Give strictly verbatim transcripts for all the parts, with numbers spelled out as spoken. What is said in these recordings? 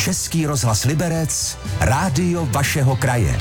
Český rozhlas Liberec, rádio vašeho kraje.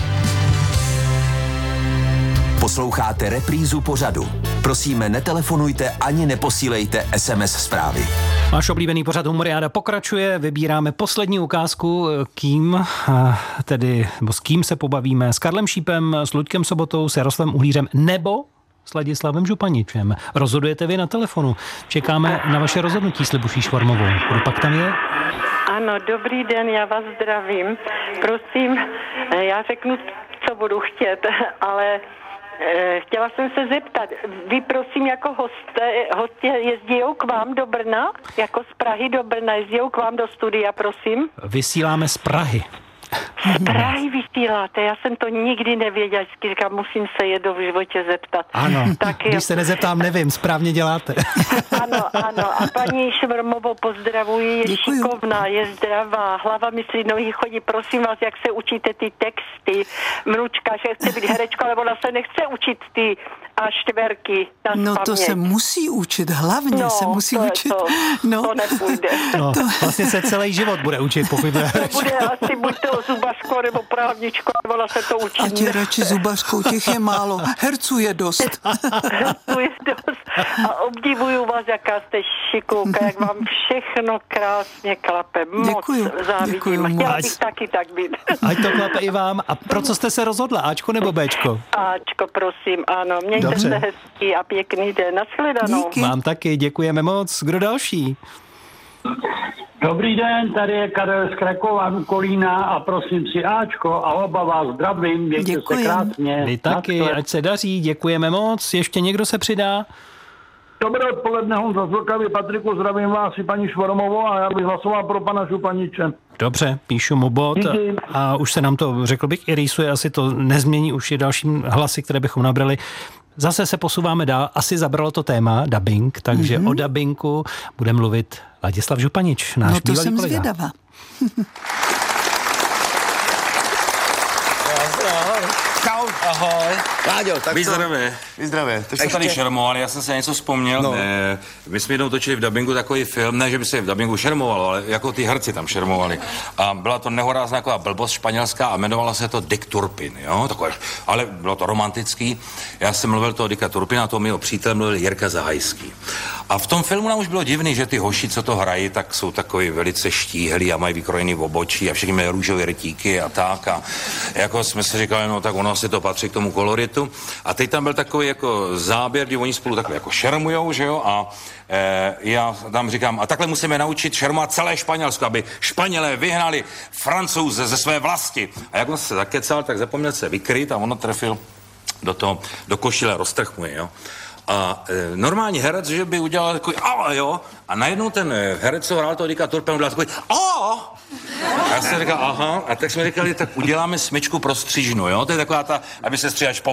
Posloucháte reprízu pořadu. Prosíme, netelefonujte ani neposílejte es em es zprávy. Váš oblíbený pořad Humoriáda pokračuje, vybíráme poslední ukázku, kým, tedy, nebo s kým se pobavíme, s Karlem Šípem, s Luďkem Sobotou, s Jaroslavem Uhlířem nebo s Ladislavem Županičem. Rozhodujete vy na telefonu. Čekáme na vaše rozhodnutí s Libuší Švormovou. Kdo pak tam je? Ano, dobrý den, já vás zdravím. Prosím, já řeknu, co budu chtět, ale chtěla jsem se zeptat, vy prosím jako hosté, hostě jezdí k vám do Brna? Jako z Prahy do Brna jezdí k vám do studia, prosím? Vysíláme z Prahy. Z Prahy vysíláte, já jsem to nikdy nevěděla, vždycky říkám, musím se jednou v životě zeptat. Ano, tak když je... se nezeptám, nevím, správně děláte. Ano, ano, a paní Švormovou pozdravuji, je Děkuju. šikovná, je zdravá, hlava myslí, nohy chodí, prosím vás, jak se učíte ty texty, vnučka, že chce být herečka, ale ona se nechce učit ty a čtverky na No spaměť. to se musí učit, hlavně no, se musí to, učit. To, no. to nepůjde. No, vlastně se celý život bude učit, pokud bude. To bude asi buď to zubařko nebo právničko, nebo ona se to učí. Ať je radši zubařkou, těch je málo, herců je dost. To je dost. A obdivuju vás, jaká jste šikulka, jak vám všechno krásně klape. Moc Děkuju, závidím. děkuju moc. Chtěla bych taky tak být. Ať to klape i vám. A pro co jste se rozhodla? Ačko nebo Béčko? Ačko, prosím, ano. Mějte Dobře. se hezký a pěkný den. Nashledanou. Díky. Vám taky, děkujeme moc. Kdo další? Dobrý den, tady je Karel z Krakova, Kolína a prosím si Ačko a oba vás zdravím, mějte Děkujem. se krásně. Vy taky, Naschle. ať se daří, děkujeme moc. Ještě někdo se přidá? Dobré odpoledne, Honza z Vltavy, Patriku, zdravím vás i paní Švormovou a já bych hlasoval pro pana Županiče. Dobře, píšu mu bod Díky. a už se nám to, řekl bych, i rýsuje, asi to nezmění, už je dalším hlasy, které bychom nabrali. Zase se posouváme dál, asi zabralo to téma dubbing, takže mm-hmm. o dubbingu bude mluvit Ladislav Županič, náš No to bývalý jsem kolega. zvědavá. Ahoj. Láďo, tak Vy to... zdravé. Vy zdravé. Vy jste tady šermovali, já jsem se něco vzpomněl. No. Eh, my jsme jednou točili v dabingu takový film, ne, že by se v dabingu šermovalo, ale jako ty herci tam šermovali. A byla to nehorázná taková blbost španělská a jmenovalo se to Dick Turpin, jo, takové, ale bylo to romantický. Já jsem mluvil toho Dicka Turpina, toho mého přítele mluvil Jirka Zahajský. A v tom filmu nám už bylo divný, že ty hoši, co to hrají, tak jsou takový velice štíhlí a mají vykrojený v obočí a všichni mají růžové rytíky a tak. A jako jsme si říkali, no tak ono si to patří k tomu koloritu. A teď tam byl takový jako záběr, kdy oni spolu takhle jako šermujou, že jo, a e, já tam říkám, a takhle musíme naučit šermovat celé Španělsko, aby Španělé vyhnali Francouze ze své vlasti. A jak on se zakecal, tak zapomněl se vykryt a ono trefil do toho, do košile, roztrh mu je, jo. A e, normální herec, že by udělal takový a jo, a najednou ten herec, co hrál toho Dicka Turpina, udělal takový a já jsem říkal, aha, a tak jsme říkali, tak uděláme smyčku pro střižnu, jo, to je taková ta, aby se stříhač po